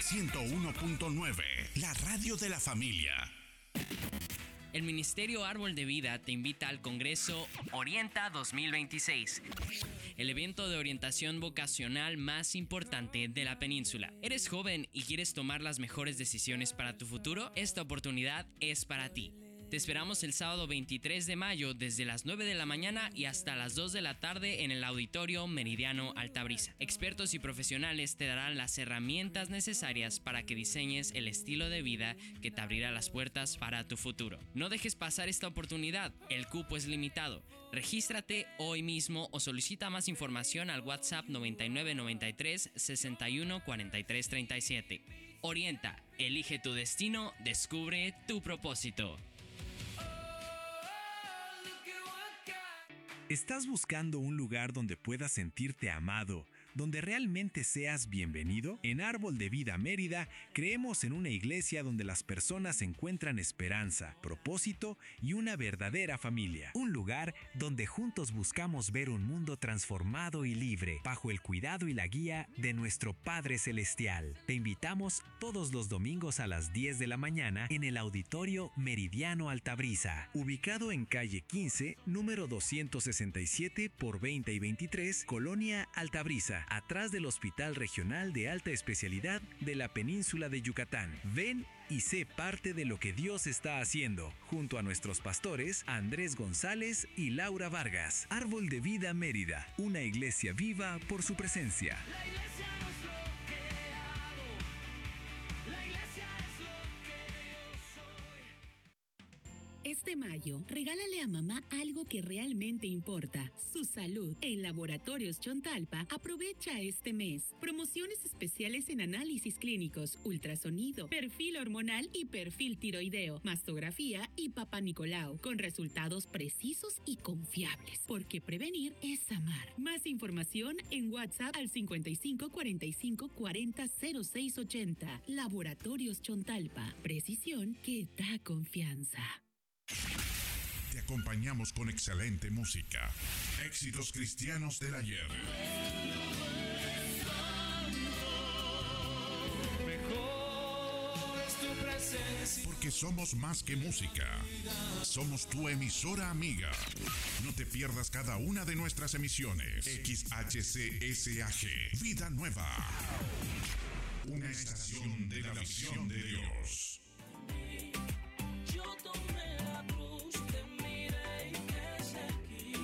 101.9, la radio de la familia. El Ministerio Árbol de Vida te invita al Congreso Orienta 2026, el evento de orientación vocacional más importante de la península. ¿Eres joven y quieres tomar las mejores decisiones para tu futuro? Esta oportunidad es para ti. Te esperamos el sábado 23 de mayo desde las 9 de la mañana y hasta las 2 de la tarde en el Auditorio Meridiano Altabrisa. Expertos y profesionales te darán las herramientas necesarias para que diseñes el estilo de vida que te abrirá las puertas para tu futuro. No dejes pasar esta oportunidad, el cupo es limitado. Regístrate hoy mismo o solicita más información al WhatsApp 9993 61 43 37. Orienta, elige tu destino, descubre tu propósito. ¿Estás buscando un lugar donde puedas sentirte amado, donde realmente seas bienvenido? En Árbol de Vida Mérida creemos en una iglesia donde las personas encuentran esperanza, propósito y una verdadera familia. Un lugar donde juntos buscamos ver un mundo transformado y libre, bajo el cuidado y la guía de nuestro Padre Celestial. Te invitamos todos los domingos a las 10 de la mañana en el Auditorio Meridiano Altabrisa, ubicado en calle 15, número 267 por 20 y 23, Colonia Altabrisa, atrás del Hospital Regional de Alta Especialidad de la Península de Yucatán. Ven y sé parte de lo que Dios está haciendo, junto a nuestros pastores Andrés González y Laura Vargas. Árbol de Vida Mérida, una iglesia viva por su presencia. La iglesia no es lo que hago, la iglesia es lo que yo soy. Este mayo, regálale a mamá algo que realmente importa, su salud. En Laboratorios Chontalpa, aprovecha este mes. Promociones especiales en análisis clínicos, ultrasonido, perfil hormonal y perfil tiroideo, mastografía y Papá Nicolau, con resultados precisos y confiables, porque prevenir es amar. Más información en WhatsApp al 55 45 40 06 80. Laboratorios Chontalpa, precisión que da confianza. Te acompañamos con excelente música. Éxitos cristianos del ayer. Mejor es tu presencia. Porque somos más que música. Somos tu emisora amiga. No te pierdas cada una de nuestras emisiones. XHCSAG. Vida Nueva. Una estación de la visión de Dios. Yo tomé la cruz, te miré y te seguí.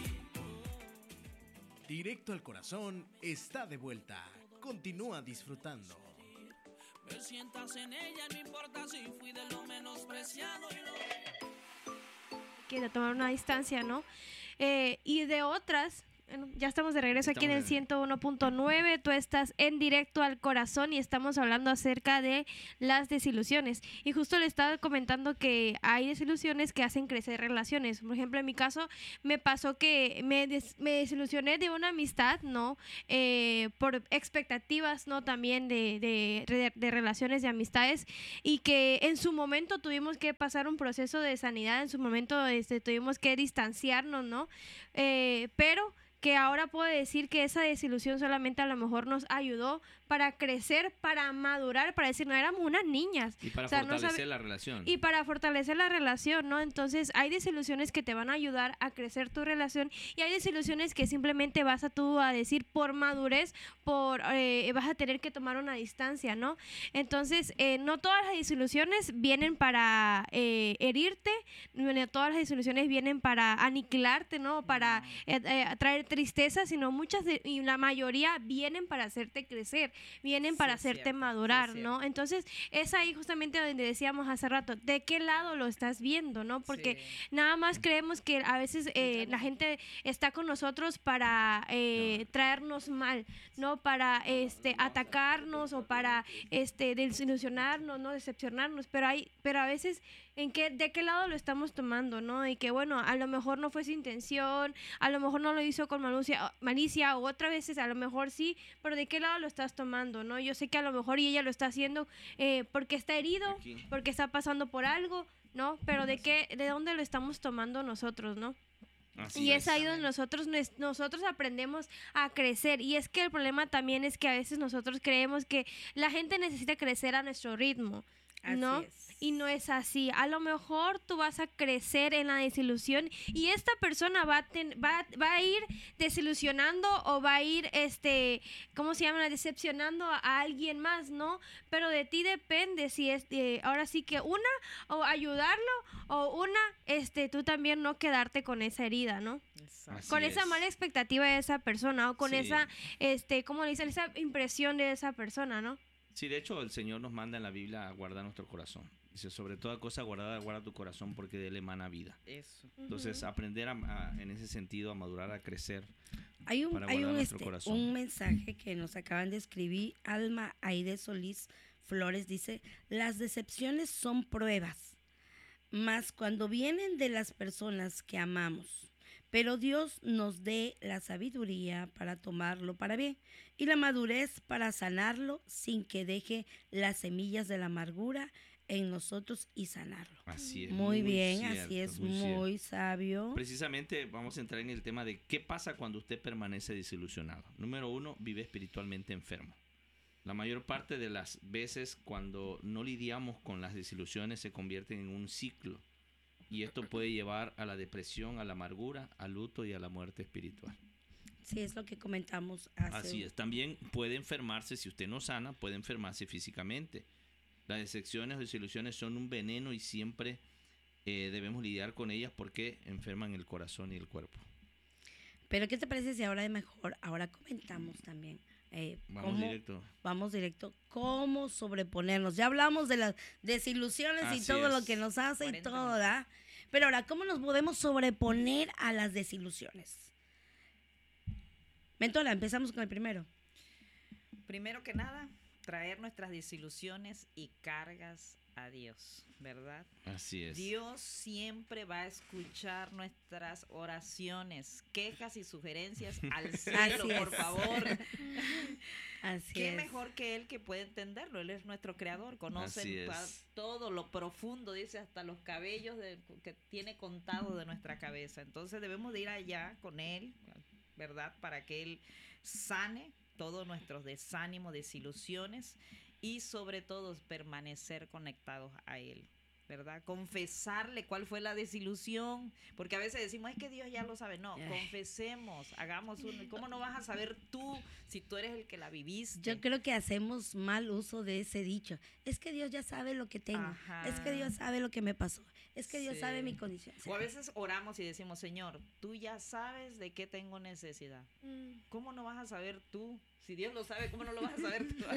Directo al Corazón está de vuelta. Continúa disfrutando. Me sientas en ella, no importa si fui de lo menospreciado y lo... Que tomar una distancia, ¿no? Y de otras, bueno, ya estamos de regreso aquí en el 101.9, tú estás en Directo al Corazón y estamos hablando acerca de las desilusiones. Y justo le estaba comentando que hay desilusiones que hacen crecer relaciones. Por ejemplo, en mi caso me pasó que me desilusioné de una amistad, ¿no? Por expectativas, ¿no? También de relaciones, de amistades, y que en su momento tuvimos que pasar un proceso de sanidad, en su momento tuvimos que distanciarnos, ¿no? Pero que ahora puedo decir que esa desilusión solamente a lo mejor nos ayudó para crecer, para madurar, para decir, no éramos unas niñas. Y para fortalecer la relación. Y para fortalecer la relación, ¿no? Entonces, hay desilusiones que te van a ayudar a crecer tu relación y hay desilusiones que simplemente vas a tú a decir por madurez, vas a tener que tomar una distancia, ¿no? Entonces, no todas las desilusiones vienen para herirte, no todas las desilusiones vienen para aniquilarte, ¿no? Para traer tristeza, sino y la mayoría vienen para hacerte crecer, vienen para hacerte madurar, ¿no? Entonces, es ahí justamente donde decíamos hace rato, ¿de qué lado lo estás viendo, no? Porque nada más creemos que a veces la gente está con nosotros para traernos mal, ¿no? Para atacarnos o para desilusionarnos, ¿no? Decepcionarnos, pero a veces ¿de qué lado lo estamos tomando, no? Y que bueno, a lo mejor no fue su intención, a lo mejor no lo hizo con malicia, o otras veces a lo mejor sí, pero ¿de qué lado lo estás tomando, no? Yo sé que a lo mejor ella lo está haciendo porque está herido, porque está pasando por algo, ¿no? Pero ¿de dónde lo estamos tomando nosotros, no? Así Y es ahí donde nosotros aprendemos a crecer. Y es que el problema también es que a veces nosotros creemos que la gente necesita crecer a nuestro ritmo, ¿no? Así es. Y no es así. A lo mejor tú vas a crecer en la desilusión y esta persona va a ir desilusionando o va a ir, ¿cómo se llama? Decepcionando a alguien más, ¿no? Pero de ti depende si es, ahora sí que o ayudarlo o tú también no quedarte con esa herida, ¿no? Así Con esa es. mala expectativa de esa persona o con Sí. esa, ¿cómo le dicen? Esa impresión de esa persona, ¿no? Sí, de hecho el Señor nos manda en la Biblia a guardar nuestro corazón. Dice, sobre toda cosa guardada, guarda tu corazón porque de él emana vida. Eso. Entonces, aprender en ese sentido a madurar, a crecer. Hay Para guardar nuestro corazón. un mensaje que nos acaban de escribir. Alma Aide Solís Flores dice: las decepciones son pruebas, mas cuando vienen de las personas que amamos, pero Dios nos dé la sabiduría para tomarlo para bien y la madurez para sanarlo sin que deje las semillas de la amargura en nosotros y sanarlo. Así es. Muy bien, cierto, así es, cierto. muy sabio. Precisamente vamos a entrar en el tema de qué pasa cuando usted permanece desilusionado. Número 1, vive espiritualmente enfermo. La mayor parte de las veces cuando no lidiamos con las desilusiones se convierten en un ciclo. Y esto puede llevar a la depresión, a la amargura, al luto y a la muerte espiritual. Sí, es lo que comentamos hace. Así es. También puede enfermarse, si usted no sana, puede enfermarse físicamente. Las decepciones o desilusiones son un veneno y siempre debemos lidiar con ellas porque enferman el corazón y el cuerpo. Pero ¿qué te parece si ahora comentamos también? Vamos directo. ¿Cómo sobreponernos? Ya hablamos de las desilusiones y Así todo lo es. que nos hace y 40 todo, ¿verdad? Pero ahora, ¿cómo nos podemos sobreponer a las desilusiones? Mentora, empezamos con el primero. Primero que nada, traer nuestras desilusiones y cargas a Dios, ¿verdad? Así es. Dios siempre va a escuchar nuestras oraciones, quejas y sugerencias al cielo, Así por es. favor. Así ¿Qué es. mejor que Él que puede entenderlo? Él es nuestro creador, Así conoce es. todo lo profundo, dice hasta los cabellos que tiene contado de nuestra cabeza. Entonces debemos de ir allá con Él, ¿verdad? Para que Él sane todos nuestros desánimos, desilusiones y sobre todo permanecer conectados a Él, ¿verdad? Confesarle cuál fue la desilusión, porque a veces decimos, es que Dios ya lo sabe. No, confesemos, hagamos uno. ¿Cómo no vas a saber tú si tú eres el que la viviste? Yo creo que hacemos mal uso de ese dicho. Es que Dios ya sabe lo que tengo. Ajá. Es que Dios sabe lo que me pasó. Es que Dios Sí. sabe mi condición. O a veces oramos y decimos, Señor, tú ya sabes de qué tengo necesidad. ¿Cómo no vas a saber tú? Si Dios lo sabe, ¿cómo no lo vas a saber tú?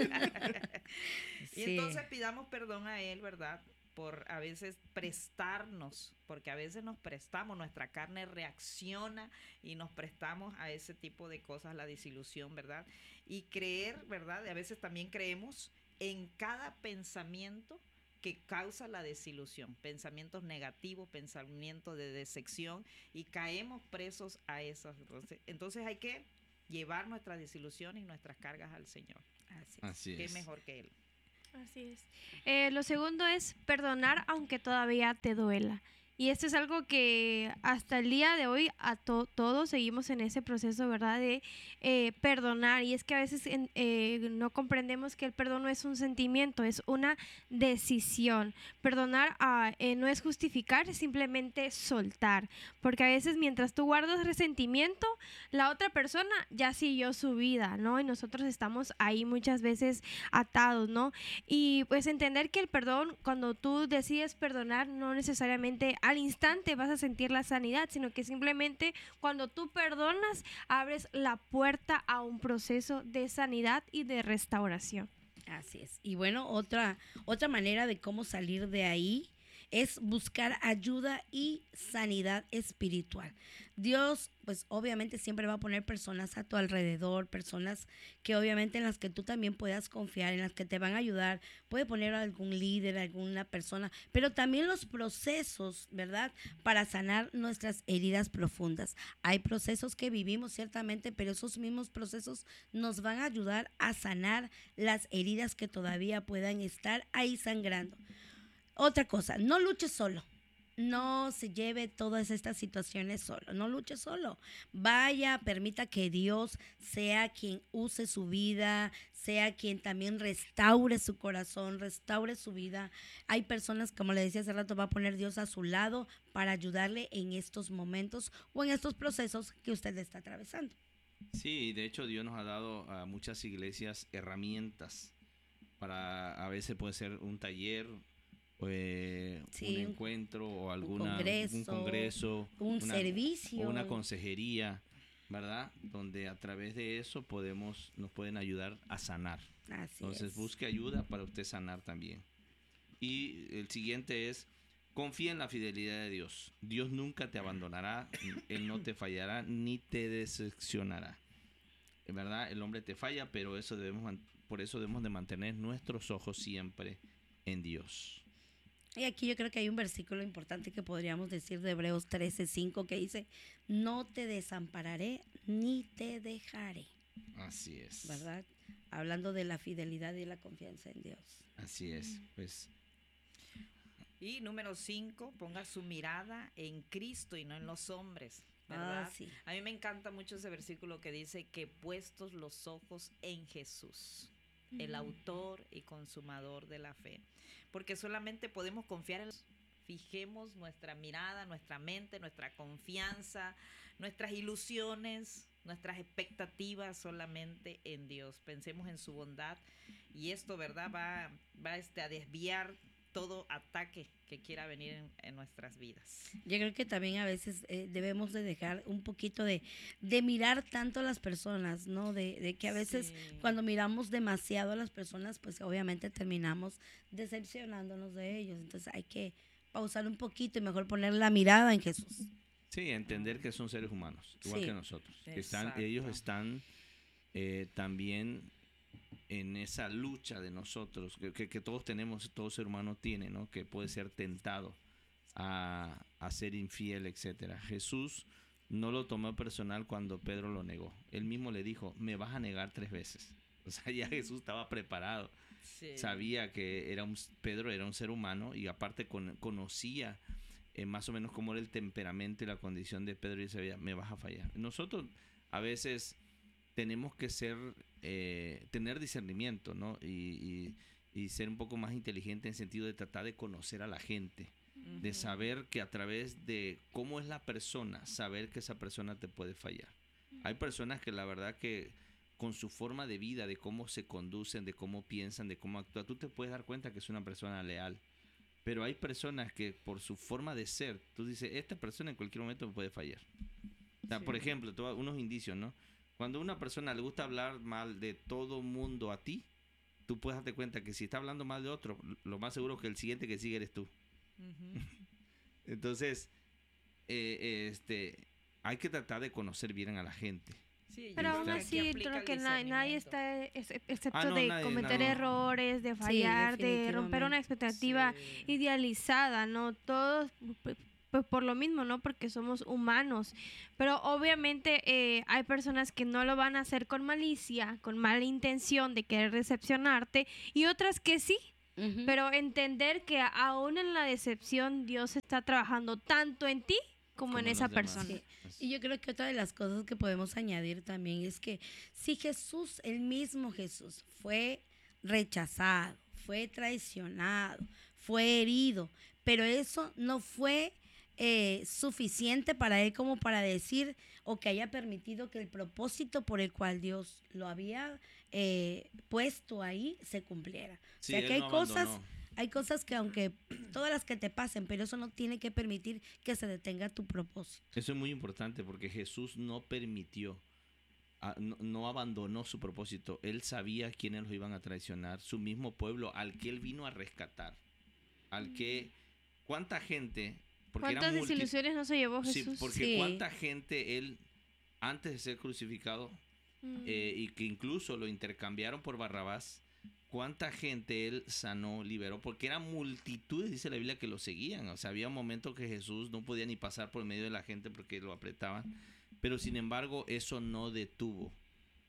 Y Sí. entonces pidamos perdón a Él, ¿verdad? Por a veces prestarnos, porque a veces nos prestamos, nuestra carne reacciona y nos prestamos a ese tipo de cosas, la desilusión, ¿verdad? Y creer, ¿verdad? Y a veces también creemos en cada pensamiento que causa la desilusión, pensamientos negativos, pensamientos de decepción, y caemos presos a esos. Entonces hay que llevar nuestras desilusiones y nuestras cargas al Señor. Así ¿Qué es. mejor que Él? Así es. Lo segundo es perdonar aunque todavía te duela. Y esto es algo que hasta el día de hoy todos seguimos en ese proceso, ¿verdad? De perdonar. Y es que a veces no comprendemos que el perdón no es un sentimiento, es una decisión. Perdonar no es justificar, es simplemente soltar. Porque a veces mientras tú guardas resentimiento, la otra persona ya siguió su vida, ¿no? Y nosotros estamos ahí muchas veces atados, ¿no? Y pues entender que el perdón, cuando tú decides perdonar, no necesariamente al instante vas a sentir la sanidad, sino que simplemente cuando tú perdonas, abres la puerta a un proceso de sanidad y de restauración. Así es. Y bueno, otra manera de cómo salir de ahí es buscar ayuda y sanidad espiritual. Dios, pues obviamente siempre va a poner personas a tu alrededor, personas que obviamente en las que tú también puedas confiar, en las que te van a ayudar. Puede poner a algún líder, alguna persona, pero también los procesos, ¿verdad? Para sanar nuestras heridas profundas. Hay procesos que vivimos ciertamente, pero esos mismos procesos nos van a ayudar a sanar las heridas que todavía puedan estar ahí sangrando. Otra cosa, no luches solo. no se lleve todas estas situaciones solo, no luche solo. Vaya, permita que Dios sea quien use su vida, sea quien también restaure su corazón, restaure su vida. Hay personas, como le decía hace rato, va a poner Dios a su lado para ayudarle en estos momentos o en estos procesos que usted está atravesando. Sí, de hecho Dios nos ha dado a muchas iglesias herramientas para, a veces puede ser un taller, Sí, un encuentro o un un congreso, un servicio. o una consejería, ¿verdad? Donde a través de eso nos pueden ayudar a sanar. Así Entonces es. busque ayuda para usted sanar también. Y el siguiente es, confía en la fidelidad de Dios. Dios nunca te abandonará, Él no te fallará ni te decepcionará. ¿Verdad? El hombre te falla, pero por eso debemos de mantener nuestros ojos siempre en Dios. Y aquí yo creo que hay un versículo importante que podríamos decir de Hebreos 13:5 que dice, no te desampararé ni te dejaré. Así es. ¿Verdad? Hablando de la fidelidad y la confianza en Dios. Así es. Pues Y número 5, ponga su mirada en Cristo y no en los hombres, ¿verdad? Sí. A mí me encanta mucho ese versículo que dice que puestos los ojos en Jesús, el autor y consumador de la fe. Porque solamente podemos confiar en Dios. Fijemos nuestra mirada, nuestra mente, nuestra confianza, nuestras ilusiones, nuestras expectativas solamente en Dios. Pensemos en su bondad y esto, ¿verdad? Va a desviar todo ataque que quiera venir en nuestras vidas. Yo creo que también a veces debemos de dejar un poquito de mirar tanto a las personas, ¿no? De que a veces Sí. cuando miramos demasiado a las personas, pues obviamente terminamos decepcionándonos de ellos. Entonces hay que pausar un poquito y mejor poner la mirada en Jesús. sí, entender que son seres humanos, igual Sí. que nosotros. Que Exacto. ellos están también en esa lucha de nosotros, que todos tenemos, todo ser humano tiene, ¿no? Que puede ser tentado a ser infiel, etcétera. Jesús no lo tomó personal cuando Pedro lo negó. Él mismo le dijo, me vas a negar 3 veces. O sea, ya Jesús estaba preparado. Sí. Sabía que Pedro era un ser humano y aparte conocía más o menos cómo era el temperamento y la condición de Pedro y sabía, me vas a fallar. Nosotros a veces tenemos que tener discernimiento, ¿no? Y ser un poco más inteligente en el sentido de tratar de conocer a la gente, de saber que a través de cómo es la persona, saber que esa persona te puede fallar. Hay personas que la verdad que con su forma de vida, de cómo se conducen, de cómo piensan, de cómo actúan, tú te puedes dar cuenta que es una persona leal. Pero hay personas que por su forma de ser, tú dices, esta persona en cualquier momento me puede fallar. O sea, por ejemplo, unos indicios, ¿no? Cuando a una persona le gusta hablar mal de todo mundo a ti, tú puedes darte cuenta que si está hablando mal de otro, lo más seguro es que el siguiente que sigue eres tú. Entonces, hay que tratar de conocer bien a la gente. Sí, Pero yo aún creo que así, aplica creo el que nadie discernimiento. está excepto Ah, no, de nadie, cometer no. errores, de fallar, de romper una expectativa Sí. idealizada, ¿no? Todos, pues por lo mismo, ¿no? Porque somos humanos. Pero obviamente hay personas que no lo van a hacer con malicia, con mala intención de querer decepcionarte, y otras que sí. Ujú. Pero entender que aún en la decepción Dios está trabajando tanto en ti como en Como esa los demás. persona. Sí. Y yo creo que otra de las cosas que podemos añadir también es que si Jesús, el mismo Jesús, fue rechazado, fue traicionado, fue herido, pero eso no fue suficiente para él como para decir o que haya permitido que el propósito por el cual Dios lo había puesto ahí se cumpliera. Sí, o sea que él hay no cosas... abandonó. Hay cosas que aunque todas las que te pasen, pero eso no tiene que permitir que se detenga tu propósito. Eso es muy importante porque Jesús no permitió, no abandonó su propósito. Él sabía quiénes los iban a traicionar, su mismo pueblo al que él vino a rescatar. ¿Cuánta gente? Porque ¿Cuántas eran desilusiones no se llevó Sí, Jesús? porque Sí. cuánta gente él, antes de ser crucificado, Mm. y que incluso lo intercambiaron por Barrabás, cuánta gente él sanó, liberó, porque eran multitudes, dice la Biblia, que lo seguían. O sea, había un momento que Jesús no podía ni pasar por medio de la gente porque lo apretaban, pero sin embargo eso no detuvo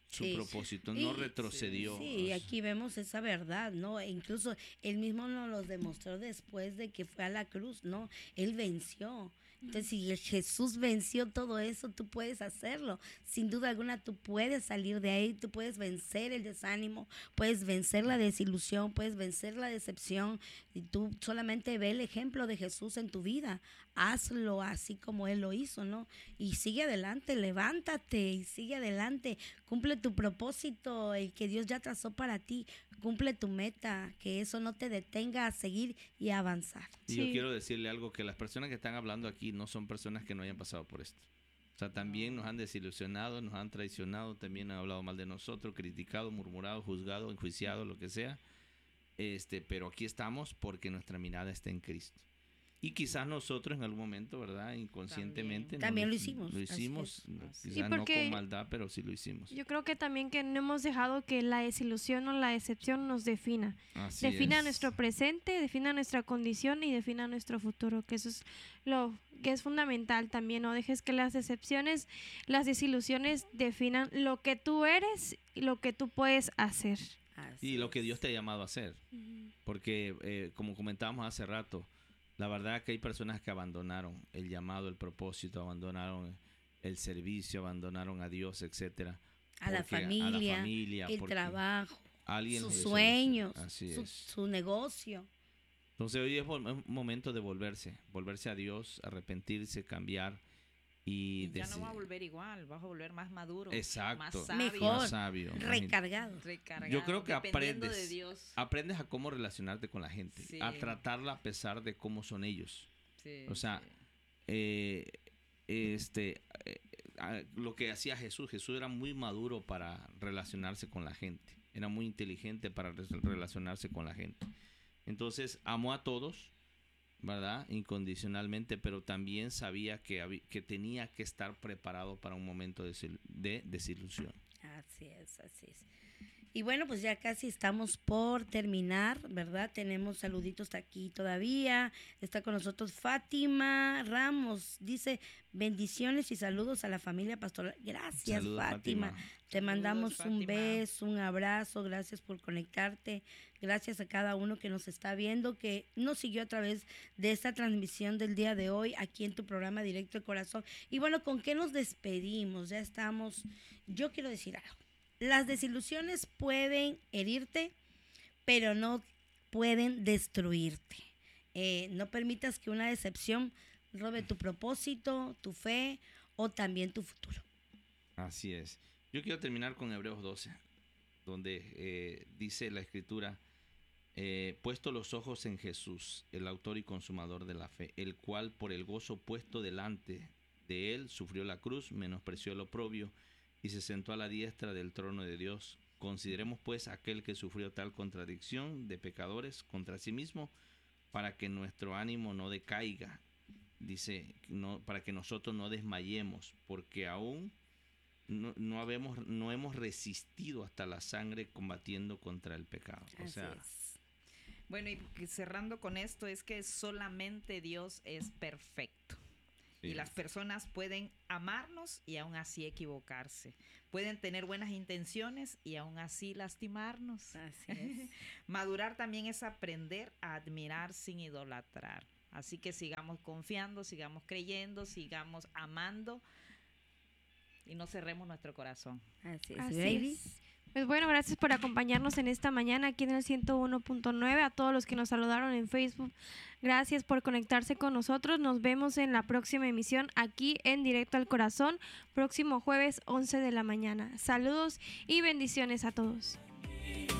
su Sí. propósito, Y- no retrocedió. Sí, aquí vemos esa verdad, ¿no? E incluso él mismo nos lo demostró después de que fue a la cruz, ¿no? Él venció. Entonces, si Jesús venció todo eso, tú puedes hacerlo. Sin duda alguna, tú puedes salir de ahí, tú puedes vencer el desánimo, puedes vencer la desilusión, puedes vencer la decepción. Y tú solamente ve el ejemplo de Jesús en tu vida. Hazlo así como Él lo hizo, ¿no? Y sigue adelante, levántate y sigue adelante. Cumple tu propósito, el que Dios ya trazó para ti. Cumple tu meta, que eso no te detenga a seguir y a avanzar. Y Sí. yo quiero decirle algo, que las personas que están hablando aquí no son personas que no hayan pasado por esto. O sea, también nos han desilusionado, nos han traicionado, también han hablado mal de nosotros, criticado, murmurado, juzgado, enjuiciado, lo que sea. Pero aquí estamos porque nuestra mirada está en Cristo. Y quizás nosotros en algún momento, ¿verdad? Inconscientemente. También lo hicimos, Lo así hicimos, Así es. quizás Sí, no porque con maldad, pero sí lo hicimos. Yo creo que también que no hemos dejado que la desilusión o la decepción nos defina. Así Defina es. nuestro presente, defina nuestra condición y defina nuestro futuro, que eso es lo que es fundamental también. No dejes que las decepciones, las desilusiones definan lo que tú eres y lo que tú puedes hacer. Así Y lo que es. Dios te ha llamado a hacer. Porque, como comentábamos hace rato, la verdad que hay personas que abandonaron el llamado, el propósito, abandonaron el servicio, abandonaron a Dios, etcétera. A la Porque familia, el porque trabajo, alguien sus los sueños, Así su, es. su negocio. Entonces hoy es un momento de volverse a Dios, arrepentirse, cambiar y Y ya no deci- va a volver igual, vas a volver más maduro, Exacto. más sabio, Mejor. más sabio. Recargado. recargado, Yo creo que dependiendo aprendes, de Dios. aprendes a cómo relacionarte con la gente, Sí. a tratarla a pesar de cómo son ellos. Sí, O sea, sí. lo que hacía Jesús era muy maduro para relacionarse con la gente, era muy inteligente para relacionarse con la gente. Entonces amó a todos, ¿verdad? Incondicionalmente, pero también sabía que tenía que estar preparado para un momento de desilusión. Así es, así es. Y bueno, pues ya casi estamos por terminar, ¿verdad? Tenemos saluditos aquí todavía. Está con nosotros Fátima Ramos. Dice, bendiciones y saludos a la familia pastoral. Gracias, Saludos, Fátima. Fátima. Te mandamos un Fátima. beso, un abrazo. Gracias por conectarte. Gracias a cada uno que nos está viendo, que nos siguió a través de esta transmisión del día de hoy aquí en tu programa Directo al Corazón. Y bueno, ¿con qué nos despedimos? Ya estamos. Yo quiero decir algo. Las desilusiones pueden herirte, pero no pueden destruirte. No permitas que una decepción robe tu propósito, tu fe o también tu futuro. Así es. Yo quiero terminar con Hebreos 12, donde dice la escritura, puesto los ojos en Jesús, el autor y consumador de la fe, el cual por el gozo puesto delante de él sufrió la cruz, menospreció el oprobio y se sentó a la diestra del trono de Dios. Consideremos pues aquel que sufrió tal contradicción de pecadores contra sí mismo, para que nuestro ánimo no decaiga. Dice, para que nosotros no desmayemos, porque aún no hemos resistido hasta la sangre combatiendo contra el pecado. O Así sea, es. Bueno, y cerrando con esto, es que solamente Dios es perfecto. sí, Y las personas pueden amarnos y aún así equivocarse. Pueden tener buenas intenciones y aún así lastimarnos. Así es. Madurar también es aprender a admirar sin idolatrar. Así que sigamos confiando, sigamos creyendo, sigamos amando y no cerremos nuestro corazón. Así es, Así baby. es. Pues bueno, gracias por acompañarnos en esta mañana aquí en el 101.9. A todos los que nos saludaron en Facebook, gracias por conectarse con nosotros. Nos vemos en la próxima emisión aquí en Directo al Corazón, próximo jueves 11 de la mañana. Saludos y bendiciones a todos.